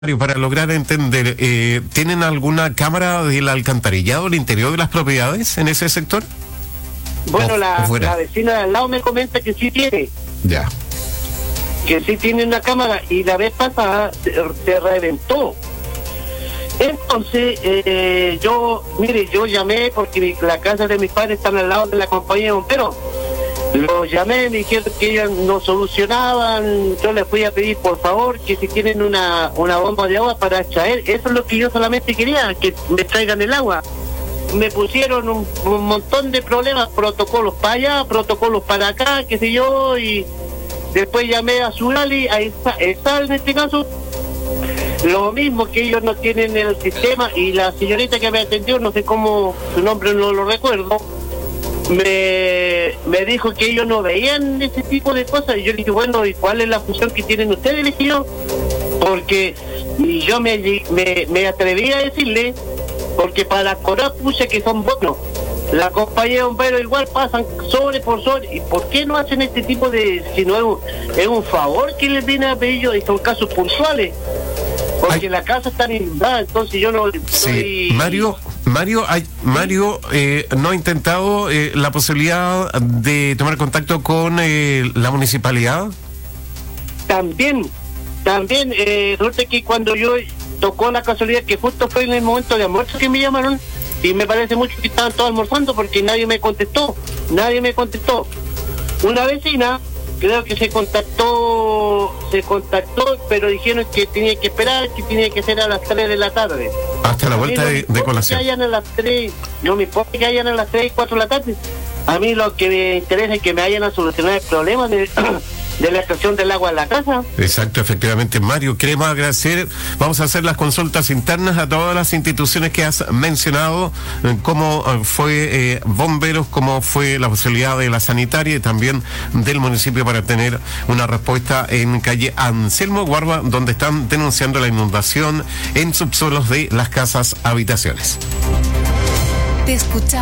Para lograr entender, ¿tienen alguna cámara del alcantarillado al interior de las propiedades en ese sector? Bueno, la vecina de al lado me comenta que sí tiene. Ya. Que sí tiene una cámara y la vez pasada se reventó. Entonces, yo llamé porque la casa de mis padres están al lado de la compañía de bomberos. Los llamé, me dijeron que ellos no solucionaban. Yo les fui a pedir por favor que si tienen una bomba de agua para extraer. Eso es lo que yo solamente quería, que me traigan el agua. Me pusieron un montón de problemas, protocolos para allá, protocolos para acá, qué sé yo, y después llamé a Surali, a ESAL en este caso. Lo mismo, que ellos no tienen el sistema, y la señorita que me atendió, no sé cómo, su nombre no lo recuerdo, me dijo que ellos no veían ese tipo de cosas. Y yo le dije, bueno, ¿y cuál es la función que tienen ustedes? Le dije yo, porque y yo me atreví a decirle, porque para cobrar puse que son bonos, la compañía de bomberos igual pasan sobre por sobre. ¿Y por qué no hacen este tipo de, si no es un favor que les viene a pedir ellos, y son casos puntuales? Porque la casa está inundada, entonces yo no sí. Mario, ¿no ha intentado la posibilidad de tomar contacto con la municipalidad? También, resulta que cuando yo tocó la casualidad que justo fue en el momento de almuerzo que me llamaron, y me parece mucho que estaban todos almorzando porque nadie me contestó. Una vecina, creo que se contactó, pero dijeron que tenía que esperar, que tenía que ser a las 3 de la tarde. Hasta la vuelta de colación. Que hayan a las 3, no me importa que hayan a las 3 y 4 de la tarde. A mí lo que me interesa es que me vayan a solucionar el problema de la extracción del agua en la casa. Exacto, efectivamente, Mario, queremos agradecer. Vamos a hacer las consultas internas a todas las instituciones que has mencionado, cómo fue bomberos, cómo fue la posibilidad de la sanitaria y también del municipio para tener una respuesta en calle Anselmo Guarba, donde están denunciando la inundación en subsuelos de las casas habitaciones. Te escuchamos.